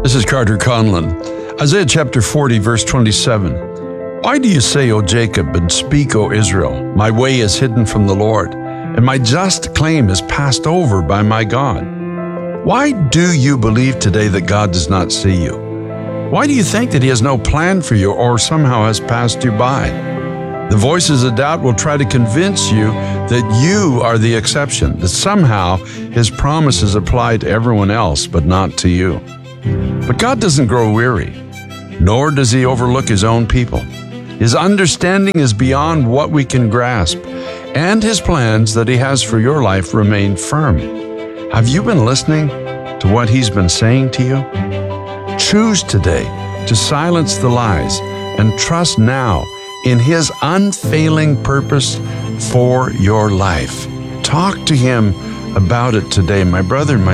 This is Carter Conlon. Isaiah chapter 40, verse 27. Why do you say, O Jacob, and speak, O Israel, my way is hidden from the Lord, and my just claim is passed over by my God? Why do you believe today that God does not see you? Why do you think that He has no plan for you or somehow has passed you by? The voices of doubt will try to convince you that you are the exception, that somehow His promises apply to everyone else but not to you. But God doesn't grow weary, nor does He overlook His own people. His understanding is beyond what we can grasp, and His plans that He has for your life remain firm. Have you been listening to what He's been saying to you? Choose today to silence the lies and trust now in His unfailing purpose for your life. Talk to Him about it today, my brother, my